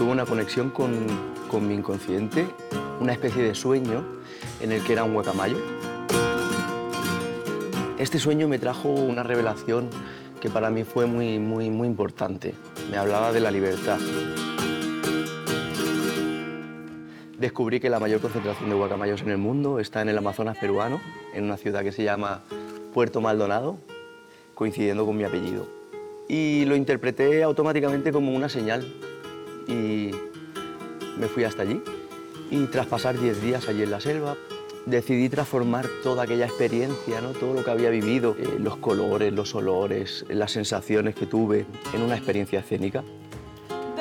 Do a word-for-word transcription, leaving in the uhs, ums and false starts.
tuve una conexión con, con mi inconsciente, una especie de sueño en el que era un guacamayo. Este sueño me trajo una revelación que para mí fue muy, muy, muy importante. Me hablaba de la libertad. Descubrí que la mayor concentración de guacamayos en el mundo está en el Amazonas peruano, en una ciudad que se llama Puerto Maldonado, coincidiendo con mi apellido. Y lo interpreté automáticamente como una señal y me fui hasta allí. Y tras pasar diez días allí en la selva, decidí transformar toda aquella experiencia, ¿no? Todo lo que había vivido, eh, los colores, los olores, las sensaciones que tuve en una experiencia escénica.